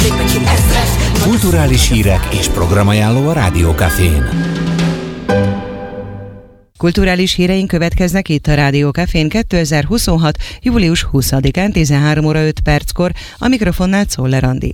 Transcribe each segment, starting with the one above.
Kulturális hírek és programajánló a Rádió Cafén. Kulturális híreink következnek itt a Rádió Cafén 2026. július 20-án 13 óra 5 perckor, a mikrofonnál Czoller Andi.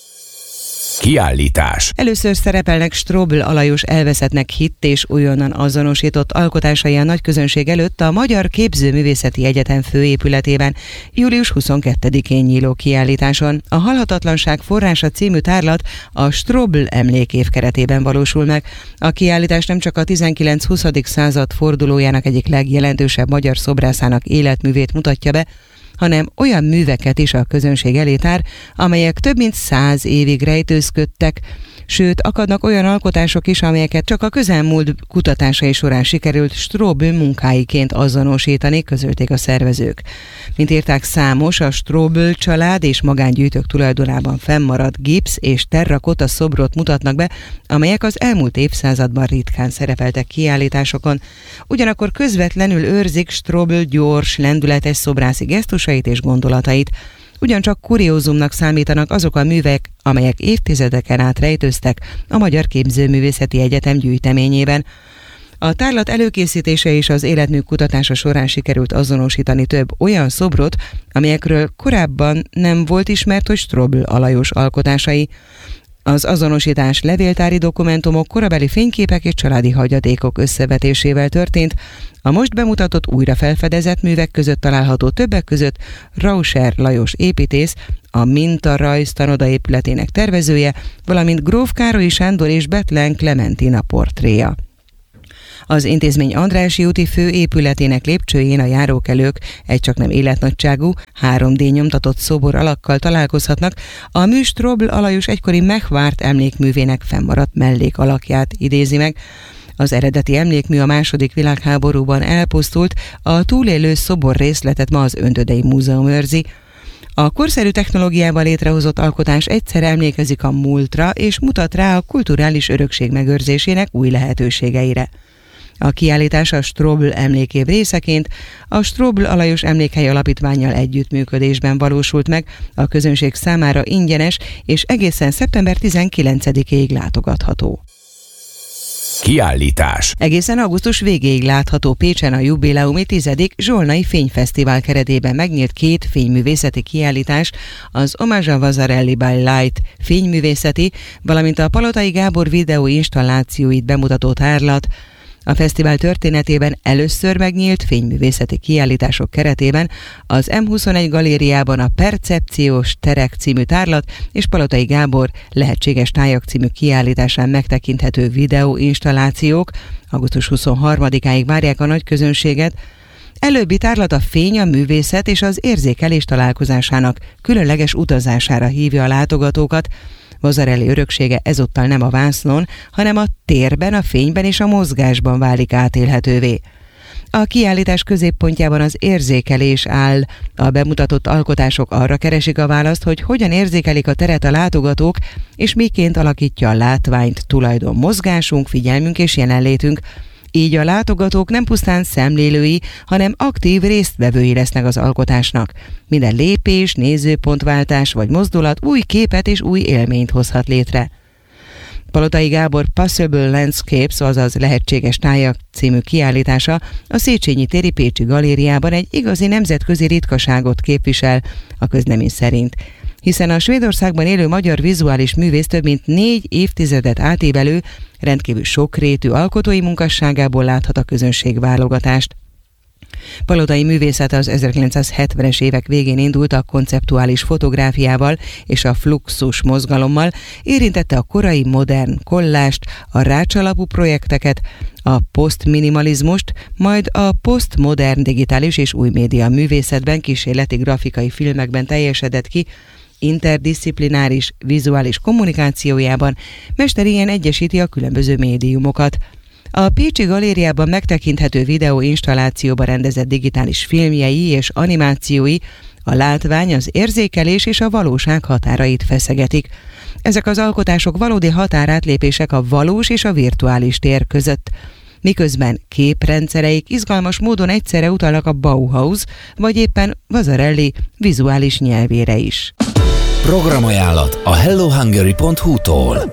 Kiállítás. Először szerepelnek Strobl Alajos elveszettnek hitt és újonnan azonosított alkotásai a nagyközönség előtt a Magyar Képzőművészeti Egyetem főépületében július 22-én nyíló kiállításon. A Halhatatlanság forrása című tárlat a Strobl emlékév keretében valósul meg. A kiállítás nem csak a 19-20. század fordulójának egyik legjelentősebb magyar szobrászának életművét mutatja be, hanem olyan műveket is a közönség elé tár, amelyek több mint 100 évig rejtőzködtek, sőt, akadnak olyan alkotások is, amelyeket csak a közelmúlt kutatásai során sikerült Strobl munkáiként azonosítani, közölték a szervezők. Mint írták, számos a Strobl család és magángyűjtők tulajdonában fennmaradt gipsz és terrakota szobrot mutatnak be, amelyek az elmúlt évszázadban ritkán szerepeltek kiállításokon. Ugyanakkor közvetlenül őrzik Strobl gyors, lendületes szobrászi gesztusait és gondolatait. Ugyancsak kuriózumnak számítanak azok a művek, amelyek évtizedeken át rejtőztek a Magyar Képzőművészeti Egyetem gyűjteményében. A tárlat előkészítése és az életmű kutatása során sikerült azonosítani több olyan szobrot, amelyekről korábban nem volt ismert, hogy Strobl Alajos alkotásai. Az azonosítás levéltári dokumentumok, korabeli fényképek és családi hagyatékok összevetésével történt. A most bemutatott újra felfedezett művek között található többek között Rauscher Lajos építész, a Mintarajz tanoda épületének tervezője, valamint Gróf Károly Sándor és Bethlen Klementina portréja. Az intézmény Andrássy úti fő épületének lépcsőjén a járókelők egy csaknem életnagyságú, 3D nyomtatott szobor alakkal találkozhatnak, a mű Strobl Alajos egykori megvárt emlékművének fennmaradt mellékalakját idézi meg. Az eredeti emlékmű a II. Világháborúban elpusztult, a túlélő szobor részletet ma az Öndödei Múzeum őrzi. A korszerű technológiával létrehozott alkotás egyszer emlékezik a múltra, és mutat rá a kulturális örökség megőrzésének új lehetőségeire. A kiállítás a Strobl emlékév részeként a Strobl Alajos Emlékhely Alapítvánnyal együttműködésben valósult meg, a közönség számára ingyenes és egészen szeptember 19-ig látogatható. Kiállítás. Egészen augusztus végéig látható Pécsen a jubileumi 10. Zsolnai Fényfesztivál keretében megnyílt 2 fényművészeti kiállítás, az Omázsa Vasarely by Light fényművészeti, valamint a Palotai Gábor videó installációit bemutató tárlat. A fesztivál történetében először megnyílt fényművészeti kiállítások keretében az M21 galériában a Percepciós terek című tárlat és Palotai Gábor Lehetséges tájak című kiállításán megtekinthető videóinstallációk augusztus 23-áig várják a nagy közönséget. Előbbi tárlat a fény, a művészet és az érzékelés találkozásának különleges utazására hívja a látogatókat. Vasarely öröksége ezúttal nem a vásznon, hanem a térben, a fényben és a mozgásban válik átélhetővé. A kiállítás középpontjában az érzékelés áll. A bemutatott alkotások arra keresik a választ, hogy hogyan érzékelik a teret a látogatók, és miként alakítja a látványt tulajdon mozgásunk, figyelmünk és jelenlétünk. Így a látogatók nem pusztán szemlélői, hanem aktív résztvevői lesznek az alkotásnak. Minden lépés, nézőpontváltás vagy mozdulat új képet és új élményt hozhat létre. Palotai Gábor Possible Landscapes, azaz Lehetséges tájak című kiállítása a Széchenyi téri Pécsi galériában egy igazi nemzetközi ritkaságot képvisel a közlemény szerint, hiszen a Svédországban élő magyar vizuális művész több mint 4 évtizedet átívelő, rendkívül sokrétű alkotói munkásságából láthat a közönség válogatást. Palotai művészete az 1970-es évek végén indult a konceptuális fotográfiával és a fluxus mozgalommal, érintette a korai modern kollást, a rácsalapú projekteket, a posztminimalizmust, majd a posztmodern digitális és új média művészetben, kísérleti grafikai filmekben teljesedett ki, interdisziplináris vizuális kommunikációjában mesterien egyesíti a különböző médiumokat. A Pécsi galériában megtekinthető videóinstallációba rendezett digitális filmjei és animációi a látvány, az érzékelés és a valóság határait feszegetik. Ezek az alkotások valódi határátlépések a valós és a virtuális tér között, miközben képrendszereik izgalmas módon egyszerre utalnak a Bauhaus vagy éppen Vasarely vizuális nyelvére is. Programajánlat a hellohungary.hu-tól.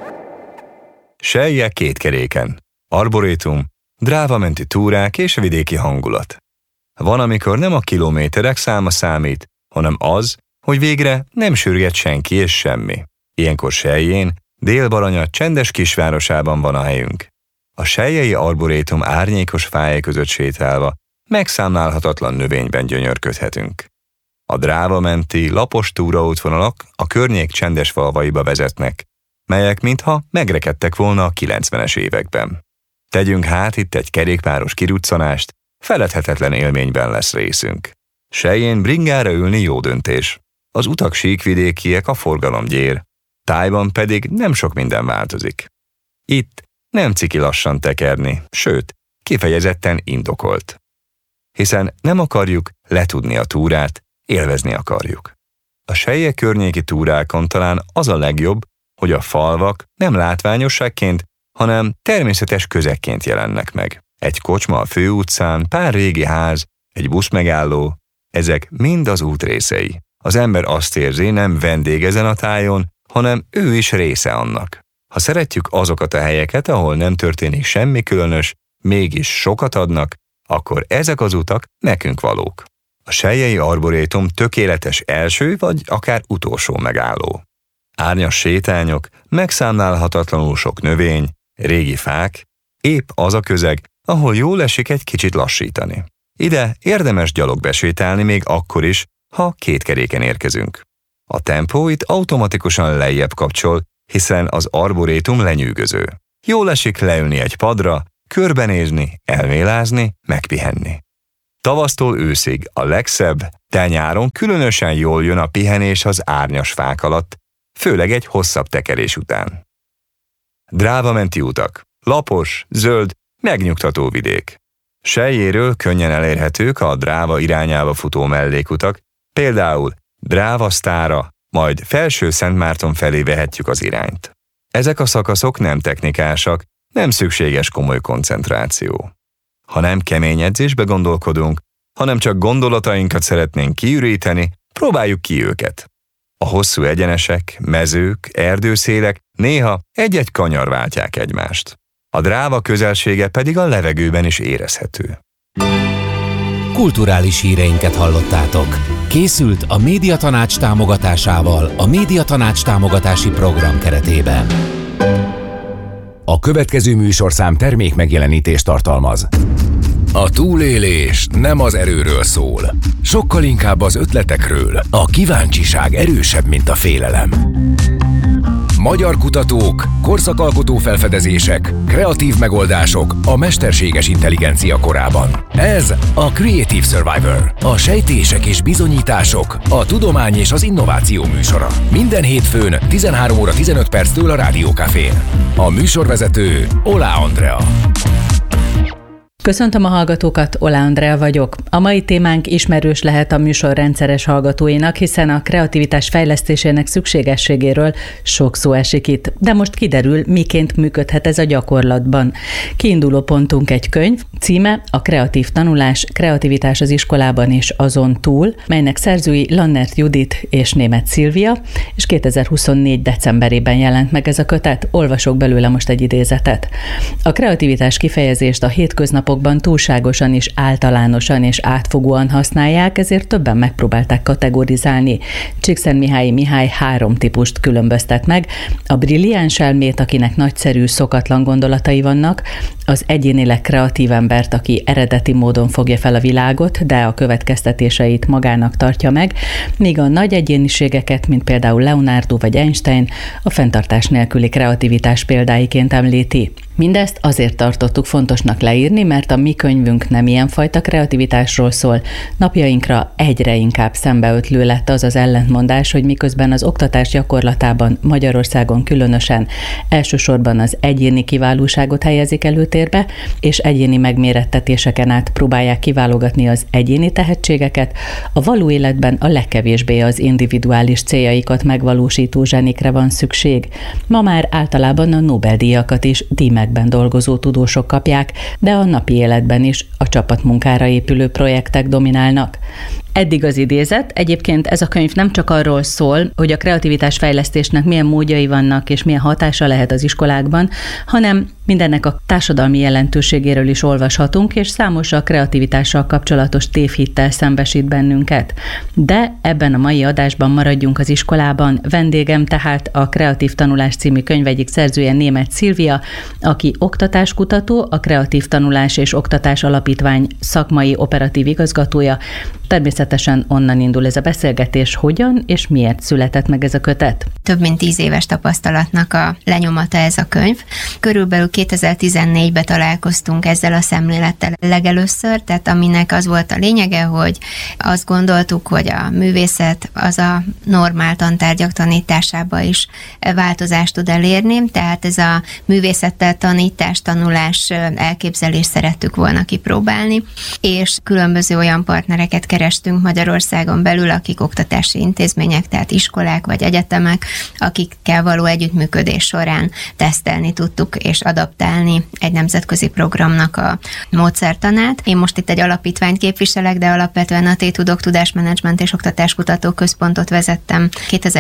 Selje kétkeréken. Arborétum, drávamenti túrák és vidéki hangulat. Van, amikor nem a kilométerek száma számít, hanem az, hogy végre nem sürget senki és semmi. Ilyenkor Seljén, Dél-Baranya csendes kisvárosában van a helyünk. A seljei arborétum árnyékos fájai között sétálva megszámlálhatatlan növényben gyönyörködhetünk. A drávamenti, lapos túraútvonalak a környék csendes falvaiba vezetnek, melyek mintha megrekedtek volna a 90-es években. Tegyünk hát itt egy kerékpáros kiruccanást, feledhetetlen élményben lesz részünk. Seljén bringára ülni jó döntés. Az utak síkvidékiek, a forgalom gyér, Tájban pedig nem sok minden változik. Itt nem ciki lassan tekerni, sőt, kifejezetten indokolt. Hiszen nem akarjuk letudni a túrát, élvezni akarjuk. A Selje környéki túrákon talán az a legjobb, hogy a falvak nem látványosságként, hanem természetes közekként jelennek meg. Egy kocsma a főutcán, pár régi ház, egy buszmegálló, ezek mind az út részei. Az ember azt érzi, nem vendég ezen a tájon, hanem ő is része annak. Ha szeretjük azokat a helyeket, ahol nem történik semmi különös, mégis sokat adnak, akkor ezek az utak nekünk valók. A seljei arborétum tökéletes első vagy akár utolsó megálló. Árnyas sétányok, megszámlálhatatlanul sok növény, régi fák, épp az a közeg, ahol jól esik egy kicsit lassítani. Ide érdemes gyalog besétálni még akkor is, ha kétkeréken érkezünk. A tempó itt automatikusan lejjebb kapcsol, hiszen az arborétum lenyűgöző. Jól esik leülni egy padra, körbenézni, elmélázni, megpihenni. Tavasztól őszig a legszebb, de nyáron különösen jól jön a pihenés az árnyas fák alatt, főleg egy hosszabb tekerés után. Drávamenti utak, lapos, zöld, megnyugtató vidék. Seljéről könnyen elérhetők a Dráva irányába futó mellékutak, például Drávasztára, majd Felső-Szentmárton felé vehetjük az irányt. Ezek a szakaszok nem technikásak, nem szükséges komoly koncentráció. Ha nem kemény edzésbe gondolkodunk, hanem csak gondolatainkat szeretnénk kiüríteni, próbáljuk ki őket. A hosszú egyenesek, mezők, erdőszélek néha egy-egy kanyar váltják egymást. A Dráva közelsége pedig a levegőben is érezhető. Kulturális híreinket hallottátok. Készült a Médiatanács támogatásával a Médiatanács támogatási program keretében. A következő műsorszám termék megjelenítést tartalmaz. A túlélés nem az erőről szól, sokkal inkább az ötletekről. A kíváncsiság erősebb, mint a félelem. Magyar kutatók, korszakalkotó felfedezések, kreatív megoldások a mesterséges intelligencia korában. Ez a Creative Survivor, a sejtések és bizonyítások, a tudomány és az innováció műsora. Minden hétfőn 13 óra 15 perctől a Rádió Cafén. A műsorvezető Oláh Andrea. Köszöntöm a hallgatókat, Oláh Andrea vagyok. A mai témánk ismerős lehet a műsor rendszeres hallgatóinak, hiszen a kreativitás fejlesztésének szükségességéről sok szó esik itt. De most kiderül, miként működhet ez a gyakorlatban. Kiinduló pontunk egy könyv, címe a Kreatív tanulás, kreativitás az iskolában és azon túl, melynek szerzői Lannert Judit és Németh Szilvia, és 2024. decemberében jelent meg ez a kötet, olvasok belőle most egy idézetet. A kreativitás kifejezést a hétköznapokban túlságosan is általánosan és átfogóan használják, ezért többen megpróbálták kategorizálni. Csíkszentmihályi Mihály 3 típust különböztet meg: a brilliáns elmét, akinek nagyszerű, szokatlan gondolatai vannak, az egyénileg kreatív embert, aki eredeti módon fogja fel a világot, de a következtetéseit magának tartja meg, míg a nagy egyéniségeket, mint például Leonardo vagy Einstein, a fenntartás nélküli kreativitás példáiként említi. Mindezt azért tartottuk fontosnak leírni, mert a mi könyvünk nem ilyenfajta kreativitásról szól. Napjainkra egyre inkább szembeötlő lett az az ellentmondás, hogy miközben az oktatás gyakorlatában Magyarországon különösen elsősorban az egyéni kiválóságot helyezik előtérbe, és egyéni megmérettetéseken át próbálják kiválogatni az egyéni tehetségeket, a való életben a legkevésbé az individuális céljaikat megvalósító zsenikre van szükség. Ma már általában a Nobel-díjakat is díjmegben dolgozó tudósok kapják, de a napi életben is a csapatmunkára épülő projektek dominálnak. Eddig az idézet. Egyébként ez a könyv nem csak arról szól, hogy a kreativitás fejlesztésnek milyen módjai vannak és milyen hatása lehet az iskolákban, hanem mindennek a társadalmi jelentőségéről is olvashatunk, és számos a kreativitással kapcsolatos tévhittel szembesít bennünket. De ebben a mai adásban maradjunk az iskolában. Vendégem tehát a Kreatív Tanulás című könyv egyik szerzője, Németh Szilvia, aki oktatáskutató, a Kreatív Tanulás és Oktatás Alapítvány szakmai operatív igazgatója. Természetesen onnan indul ez a beszélgetés, hogyan és miért született meg ez a kötet. Több mint 10 éves tapasztalatnak a lenyomata ez a könyv. Körülbelül 2014-ben találkoztunk ezzel a szemlélettel legelőször, tehát aminek az volt a lényege, hogy azt gondoltuk, hogy a művészet az a normál tantárgyak tanításába is változást tud elérni, tehát ez a művészettel tanítás, tanulás elképzelést szerettük volna kipróbálni, és különböző olyan partnereket kerestünk Magyarországon belül, akik oktatási intézmények, tehát iskolák vagy egyetemek, akikkel való együttműködés során tesztelni tudtuk és adaptálni egy nemzetközi programnak a módszertanát. Én most itt egy alapítványt képviselek, de alapvetően a T-Tudok Tudásmenedzsment és Oktatáskutató Központot vezettem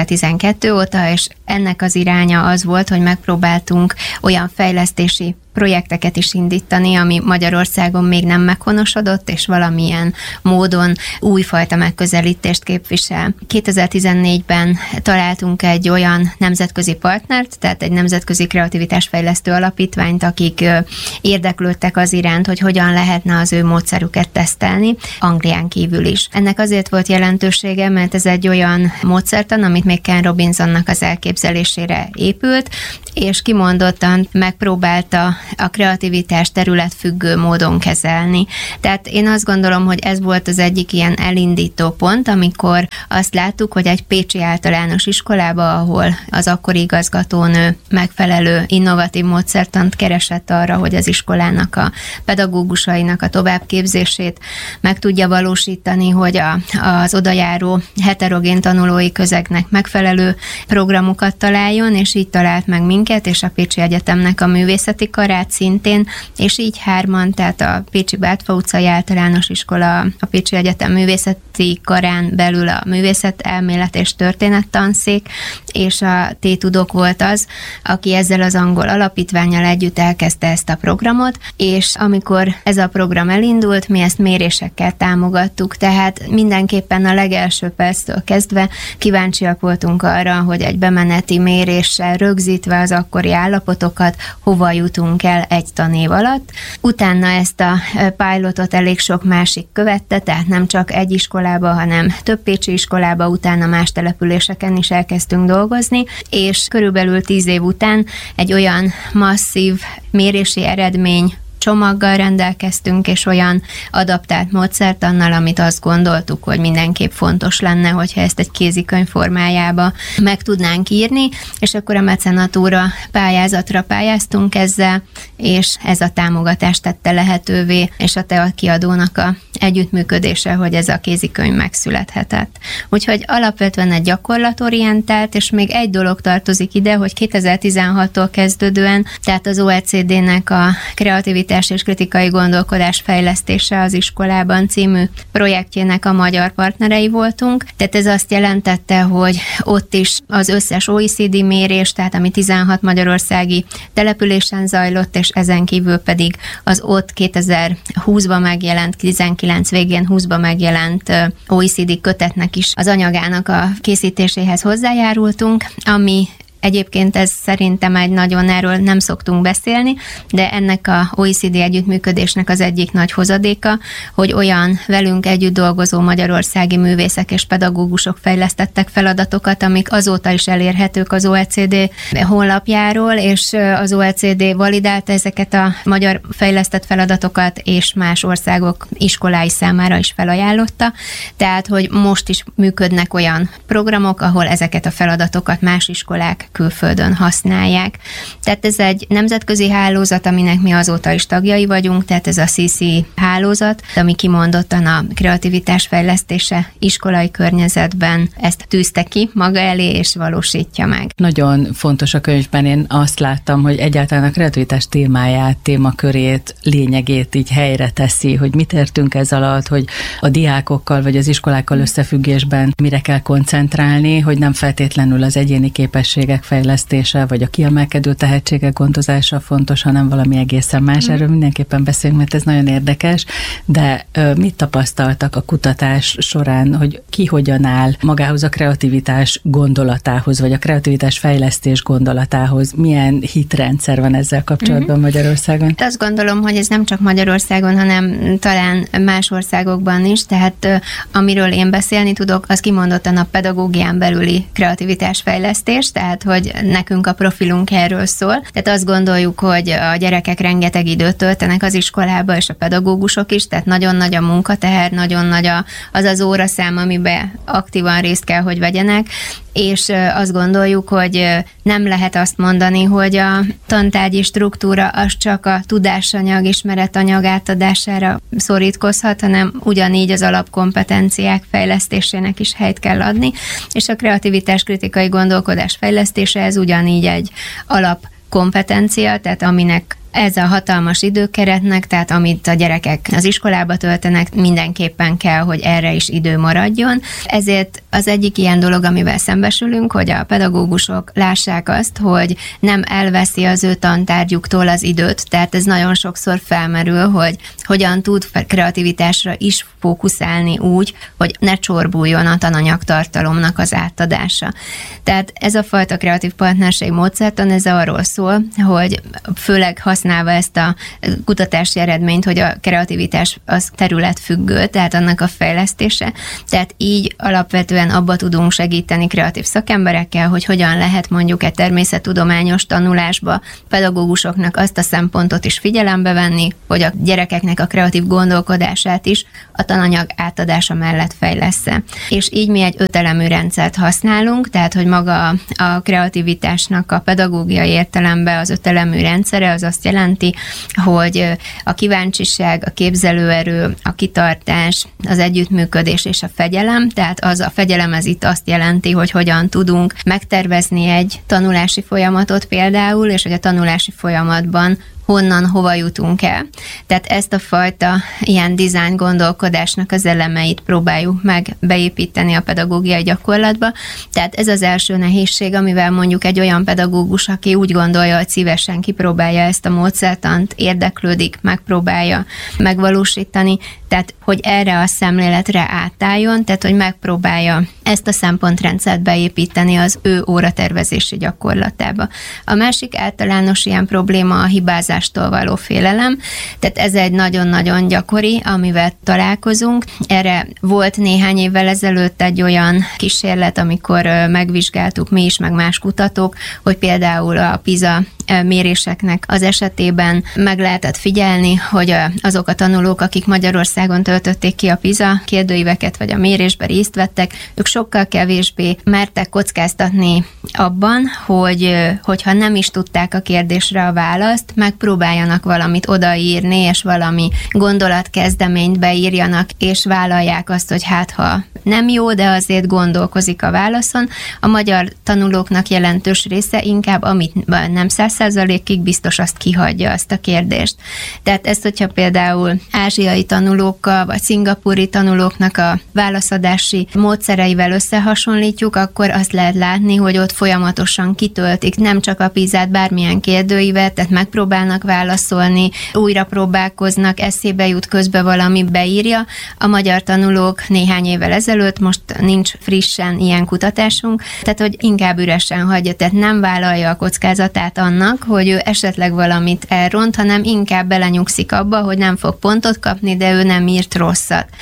2012 óta, és ennek az iránya az volt, hogy megpróbáltunk olyan fejlesztési projekteket is indítani, ami Magyarországon még nem meghonosodott, és valamilyen módon újfajta megközelítést képvisel. 2014-ben találtunk egy olyan nemzetközi partnert, tehát egy nemzetközi kreativitásfejlesztő alapítványt, akik érdeklődtek az iránt, hogy hogyan lehetne az ő módszerüket tesztelni, Anglián kívül is. Ennek azért volt jelentősége, mert ez egy olyan módszertan, amit még Ken Robinsonnak az elképzelésére épült, és kimondottan megpróbálta a kreativitás területfüggő módon kezelni. Tehát én azt gondolom, hogy ez volt az egyik ilyen elindító pont, amikor azt láttuk, hogy egy pécsi általános iskolába, ahol az akkori igazgatónő megfelelő innovatív módszertant keresett arra, hogy az iskolának a pedagógusainak a továbbképzését meg tudja valósítani, hogy az odajáró heterogén tanulói közegnek megfelelő programokat találjon, és így talált meg minket, és a Pécsi Egyetemnek a művészeti karát szintén, és így hárman, tehát a Pécsi Bátfa utcai általános iskola, a Pécsi Egyetem művészeti karán belül a művészetelmélet és történettanszék, és a T-Tudok volt az, aki ezzel az angol alapítvánnyal együtt elkezdte ezt a programot, és amikor ez a program elindult, mi ezt mérésekkel támogattuk, tehát mindenképpen a legelső perctől kezdve kíváncsiak voltunk arra, hogy egy bemeneti méréssel rögzítve az akkori állapotokat, hova jutunk el egy tanév alatt. Utána ezt a pilotot elég sok másik követte, tehát nem csak egy iskolába, hanem több pécsi iskolába, utána más településeken is elkezdtünk dolgozni, és körülbelül 10 év után egy olyan masszív mérési eredmény csomaggal rendelkeztünk, és olyan adaptált módszertannal, amit azt gondoltuk, hogy mindenképp fontos lenne, hogyha ezt egy kézikönyv formájába meg tudnánk írni, és akkor a mecenatúra pályázatra pályáztunk ezzel, és ez a támogatást tette lehetővé, és a TEA kiadónak a együttműködése, hogy ez a kézikönyv megszülethetett. Úgyhogy alapvetően egy gyakorlatorientált, és még egy dolog tartozik ide, hogy 2016-tól kezdődően, tehát az OECD-nek a kreativitás és kritikai gondolkodás fejlesztése az iskolában című projektjének a magyar partnerei voltunk. Tehát ez azt jelentette, hogy ott is az összes OECD mérés, tehát ami 16 magyarországi településen zajlott, és ezen kívül pedig az ott 2020-ban megjelent, 19 végén 20-ban megjelent OECD kötetnek is az anyagának a készítéséhez hozzájárultunk, ami egyébként ez szerintem egy nagyon, erről nem szoktunk beszélni, de ennek a OECD együttműködésnek az egyik nagy hozadéka, hogy olyan velünk együtt dolgozó magyarországi művészek és pedagógusok fejlesztettek feladatokat, amik azóta is elérhetők az OECD honlapjáról, és az OECD validálta ezeket a magyar fejlesztett feladatokat, és más országok iskolái számára is felajánlotta. Tehát, hogy most is működnek olyan programok, ahol ezeket a feladatokat más iskolák külföldön használják. Tehát ez egy nemzetközi hálózat, aminek mi azóta is tagjai vagyunk, tehát ez a CC hálózat, ami kimondottan a kreativitás fejlesztése iskolai környezetben ezt tűzte ki maga elé, és valósítja meg. Nagyon fontos a könyvben, én azt láttam, hogy egyáltalán a kreativitás témáját, témakörét, lényegét így helyre teszi, hogy mit értünk ez alatt, hogy a diákokkal vagy az iskolákkal összefüggésben mire kell koncentrálni, hogy nem feltétlenül az egyéni képességek fejlesztése, vagy a kiemelkedő tehetségek gondozása fontos, hanem valami egészen más. Erről mindenképpen beszélünk, mert ez nagyon érdekes, de mit tapasztaltak a kutatás során, hogy ki hogyan áll magához a kreativitás gondolatához, vagy a kreativitás fejlesztés gondolatához? Milyen hitrendszer van ezzel kapcsolatban Magyarországon? Azt gondolom, hogy ez nem csak Magyarországon, hanem talán más országokban is, tehát amiről én beszélni tudok, az kimondottan a pedagógián belüli kreativitásfejlesztés, tehát hogy nekünk a profilunk erről szól. Tehát azt gondoljuk, hogy a gyerekek rengeteg időt töltenek az iskolába, és a pedagógusok is, tehát nagyon nagy a munkateher, nagyon nagy az óraszám, amiben aktívan részt kell, hogy vegyenek, és azt gondoljuk, hogy nem lehet azt mondani, hogy a tantárgyi struktúra az csak a tudásanyag, ismeretanyag átadására szorítkozhat, hanem ugyanígy az alapkompetenciák fejlesztésének is helyt kell adni, és a kreativitás kritikai gondolkodás fejlesztése ez ugyanígy egy alapkompetencia, tehát aminek ez a hatalmas időkeretnek, tehát amit a gyerekek az iskolába töltenek, mindenképpen kell, hogy erre is idő maradjon. Ezért az egyik ilyen dolog, amivel szembesülünk, hogy a pedagógusok lássák azt, hogy nem elveszi az ő tantárgyuktól az időt, tehát ez nagyon sokszor felmerül, hogy hogyan tud kreativitásra is fókuszálni úgy, hogy ne csorbuljon a tananyagtartalomnak az átadása. Tehát ez a fajta kreatív partnerség módszertan, ez arról szól, hogy főleg használva ezt a kutatási eredményt, hogy a kreativitás az területfüggő, tehát annak a fejlesztése. Tehát így alapvetően abba tudunk segíteni kreatív szakemberekkel, hogy hogyan lehet mondjuk egy természettudományos tanulásba pedagógusoknak azt a szempontot is figyelembe venni, hogy a gyerekeknek a kreatív gondolkodását is a tananyag átadása mellett fejlessze. És így mi egy 5 elemű rendszert használunk, tehát hogy maga a kreativitásnak a pedagógiai értelemben az 5 elemű rendszere az azt jelenti, hogy a kíváncsiság, a képzelőerő, a kitartás, az együttműködés és a fegyelem, tehát az a fegyelem ez itt azt jelenti, hogy hogyan tudunk megtervezni egy tanulási folyamatot például, és hogy a tanulási folyamatban honnan, hova jutunk el. Tehát ezt a fajta ilyen design gondolkodásnak az elemeit próbáljuk meg beépíteni a pedagógiai gyakorlatba. Tehát ez az első nehézség, amivel mondjuk egy olyan pedagógus, aki úgy gondolja, hogy szívesen kipróbálja ezt a módszertant, érdeklődik, megpróbálja megvalósítani, tehát hogy erre a szemléletre átálljon, tehát hogy megpróbálja ezt a szempontrendszert beépíteni az ő óratervezési gyakorlatába. A másik általános ilyen probléma a hibázástól való félelem, tehát ez egy nagyon-nagyon gyakori, amivel találkozunk. Erre volt néhány évvel ezelőtt egy olyan kísérlet, amikor megvizsgáltuk mi is, meg más kutatók, hogy például a PISA méréseknek az esetében meg lehetett figyelni, hogy azok a tanulók, akik Magyarországon töltötték ki a PISA kérdőíveket, vagy a mérésben részt vettek, ők sokkal kevésbé mertek kockáztatni abban, hogyha nem is tudták a kérdésre a választ, megpróbáljanak valamit odaírni, és valami gondolatkezdeményt beírjanak, és vállalják azt, hogy hát ha nem jó, de azért gondolkozik a válaszon. A magyar tanulóknak jelentős része inkább, amit nem 100%-ig biztos, azt kihagyja azt a kérdést. Tehát ezt, hogyha például ázsiai tanulókkal, vagy szingapúri tanulóknak a válaszadási módszereivel összehasonlítjuk, akkor azt lehet látni, hogy ott folyamatosan kitöltik nem csak a PISA-t, bármilyen kérdőívet, tehát megpróbálnak válaszolni, újra próbálkoznak, eszébe jut, közbe valami beírja. A magyar tanulók néhány évvel ezelőtt, most nincs frissen ilyen kutatásunk, tehát hogy inkább üresen hagyja, tehát nem vállalja a kockázatát annak, hogy ő esetleg valamit elront, hanem inkább belenyugszik abba, hogy nem fog pontot kapni, de ő nem írt rosszat.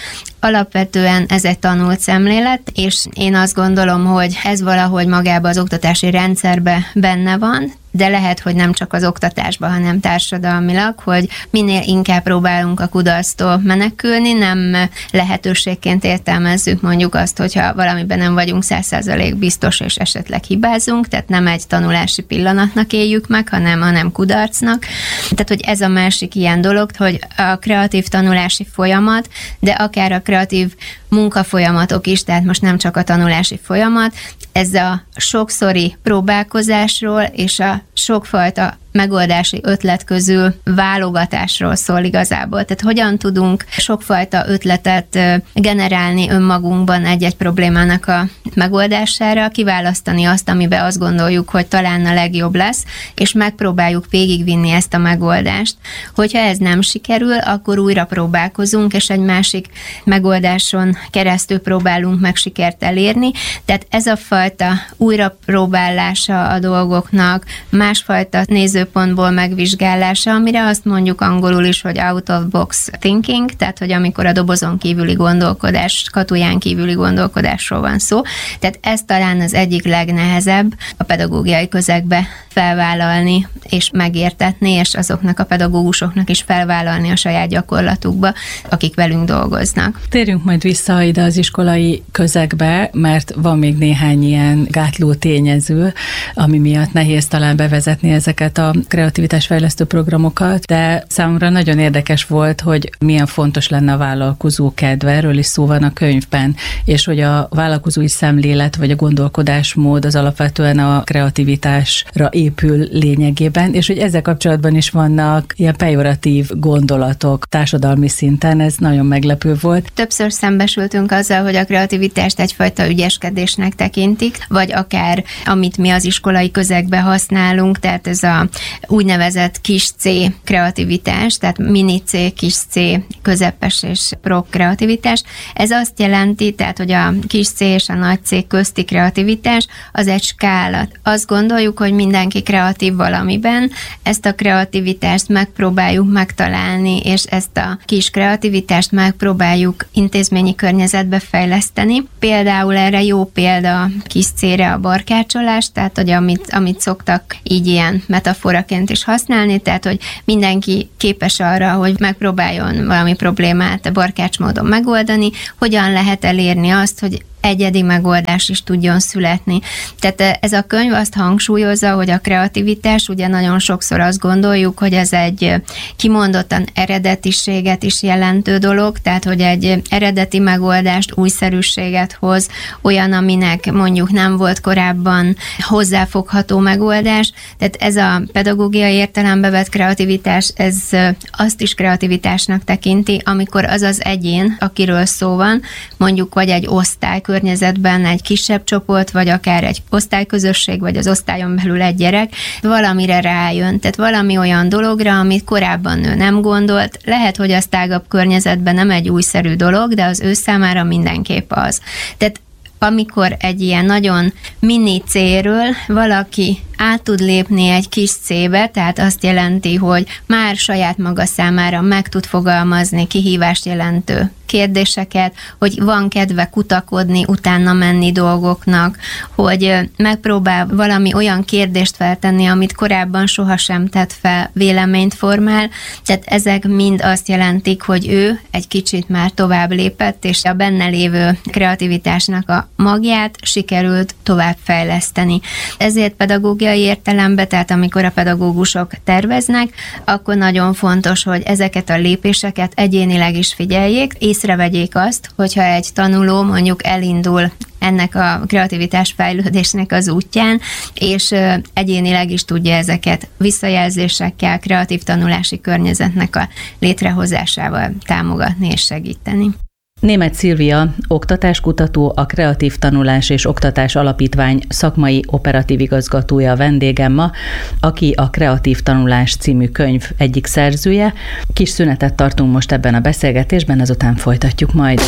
alapvetően ez egy tanult szemlélet, és én azt gondolom, hogy ez valahogy magában az oktatási rendszerben benne van, de lehet, hogy nem csak az oktatásban, hanem társadalmilag, hogy minél inkább próbálunk a kudarctól menekülni, nem lehetőségként értelmezzük mondjuk azt, hogyha valamiben nem vagyunk 100% biztos, és esetleg hibázunk, tehát nem egy tanulási pillanatnak éljük meg, hanem kudarcnak. Tehát, hogy ez a másik ilyen dolog, hogy a kreatív tanulási folyamat, de akár a kreatív munkafolyamatok is, tehát most nem csak a tanulási folyamat, ez a sokszori próbálkozásról és a sokfajta megoldási ötlet közül válogatásról szól igazából. Tehát hogyan tudunk sokfajta ötletet generálni önmagunkban egy-egy problémának a megoldására, kiválasztani azt, amiben azt gondoljuk, hogy talán a legjobb lesz, és megpróbáljuk végigvinni ezt a megoldást. Hogyha ez nem sikerül, akkor újra próbálkozunk, és egy másik megoldáson keresztül próbálunk meg sikert elérni. Tehát ez a fajta újrapróbálása a dolgoknak, másfajta nézőpontból megvizsgálása, amire azt mondjuk angolul is, hogy out of box thinking, tehát hogy amikor a dobozon kívüli gondolkodás, skatuján kívüli gondolkodásról van szó. Tehát ez talán az egyik legnehezebb a pedagógiai közegbe felvállalni és megértetni, és azoknak a pedagógusoknak is felvállalni a saját gyakorlatukba, akik velünk dolgoznak. Térjünk majd vissza ide az iskolai közegbe, mert van még néhány ilyen gátló tényező, ami miatt nehéz talán bevezetni ezeket a kreativitásfejlesztő programokat, de számomra nagyon érdekes volt, hogy milyen fontos lenne a vállalkozó kedve, erről is szó van a könyvben, és hogy a vállalkozói szemlélet vagy a gondolkodásmód az alapvetően a kreativitásra épül lényegében, és hogy ezzel kapcsolatban is vannak ilyen pejoratív gondolatok társadalmi szinten, ez nagyon meglepő volt. Többször szembesültünk azzal, hogy a kreativitást egyfajta ügyeskedésnek tekintik, vagy akár amit mi az iskolai közegben használunk, tehát ez a úgynevezett kis C kreativitás, tehát mini C, kis C, közepes és pro kreativitás. Ez azt jelenti, tehát, hogy a kis C és a nagy C közti kreativitás az egy skála. Azt gondoljuk, hogy mindenki kreatív valamiben, ezt a kreativitást megpróbáljuk megtalálni, és ezt a kis kreativitást megpróbáljuk intézményi környezetbe fejleszteni. Például erre jó példa kis C-re a barkácsolás, tehát hogy amit szoktak így ilyen metaforaként is használni, tehát hogy mindenki képes arra, hogy megpróbáljon valami problémát barkács módon megoldani, hogyan lehet elérni azt, hogy egyedi megoldás is tudjon születni. Tehát ez a könyv azt hangsúlyozza, hogy a kreativitás, ugye nagyon sokszor azt gondoljuk, hogy ez egy kimondottan eredetiséget is jelentő dolog, tehát hogy egy eredeti megoldást, újszerűséget hoz, olyan, aminek mondjuk nem volt korábban hozzáfogható megoldás. Tehát ez a pedagógiai értelembe vett kreativitás, ez azt is kreativitásnak tekinti, amikor az az egyén, akiről szó van, mondjuk vagy egy osztály környezetben egy kisebb csoport, vagy akár egy osztályközösség, vagy az osztályon belül egy gyerek valamire rájön, tehát valami olyan dologra, amit korábban ő nem gondolt. Lehet, hogy az tágabb környezetben nem egy újszerű dolog, de az ő számára mindenképp az. Tehát amikor egy ilyen nagyon mini C-ről valaki át tud lépni egy kis C-be, tehát azt jelenti, hogy már saját maga számára meg tud fogalmazni kihívást jelentő kérdéseket, hogy van kedve kutakodni, utána menni dolgoknak, hogy megpróbál valami olyan kérdést feltenni, amit korábban sohasem tett fel, véleményt formál, tehát ezek mind azt jelentik, hogy ő egy kicsit már tovább lépett, és a benne lévő kreativitásnak a magját sikerült továbbfejleszteni. Ezért pedagógiai értelemben, tehát amikor a pedagógusok terveznek, akkor nagyon fontos, hogy ezeket a lépéseket egyénileg is figyeljék, észrevegyék azt, hogyha egy tanuló mondjuk elindul ennek a kreativitás fejlődésnek az útján, és egyénileg is tudja ezeket visszajelzésekkel, kreatív tanulási környezetnek a létrehozásával támogatni és segíteni. Németh Szilvia, oktatáskutató, a Kreatív Tanulás és Oktatás Alapítvány szakmai operatív igazgatója a vendégem ma, aki a Kreatív Tanulás című könyv egyik szerzője. Kis szünetet tartunk most ebben a beszélgetésben, azután folytatjuk majd.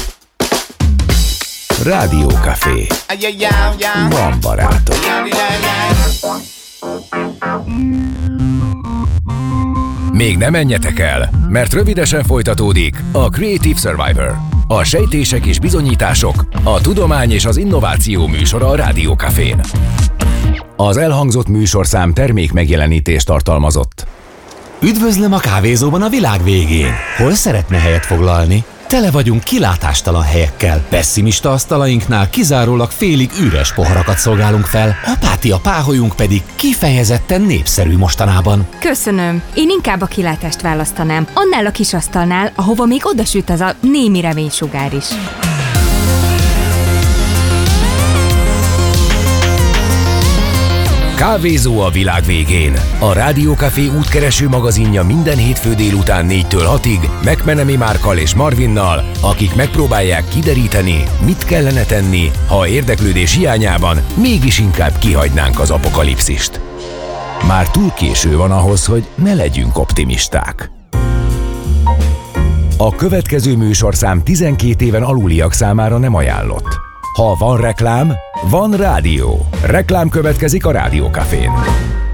Rádiókafé. Van barátok. Még ne menjetek el, mert rövidesen folytatódik a Creative Survivor. a sejtések és bizonyítások, a tudomány és az innováció műsora a Rádiókafén. Az elhangzott műsorszám termék megjelenítést tartalmazott. Üdvözlöm a kávézóban a világ végén. Hol szeretne helyet foglalni? Tele vagyunk kilátástalan helyekkel. Pesszimista asztalainknál kizárólag félig üres poharakat szolgálunk fel, apátia páholyunk pedig kifejezetten népszerű mostanában. Köszönöm. Én inkább a kilátást választanám. Annál a kis asztalnál, ahova még odasüt az a némi reménysugár is. Kávézó a világ végén. A Rádiókafé útkereső magazinja minden hétfő délután 4-től 6-ig McMenemy Márkkal és Marvinnal, akik megpróbálják kideríteni, mit kellene tenni, ha érdeklődés hiányában mégis inkább kihagynánk az apokalipszist. Már túl késő van ahhoz, hogy ne legyünk optimisták. A következő műsorszám 12 éven aluliak számára nem ajánlott. Ha van reklám, van rádió. Reklám következik a Rádiókafén.